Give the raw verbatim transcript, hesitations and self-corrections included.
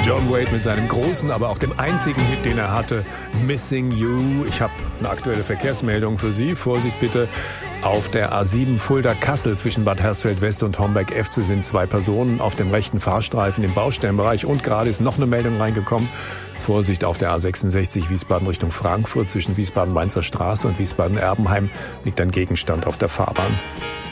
John Waite mit seinem großen, aber auch dem einzigen Hit, den er hatte, Missing You. Ich habe eine aktuelle Verkehrsmeldung für Sie. Vorsicht bitte, auf der A sieben Fulda-Kassel zwischen Bad Hersfeld-West und Homberg-Efze sind zwei Personen auf dem rechten Fahrstreifen im Baustellenbereich. Und gerade ist noch eine Meldung reingekommen. Vorsicht auf der A sechsundsechzig Wiesbaden Richtung Frankfurt zwischen Wiesbaden-Mainzer Straße und Wiesbaden-Erbenheim liegt ein Gegenstand auf der Fahrbahn.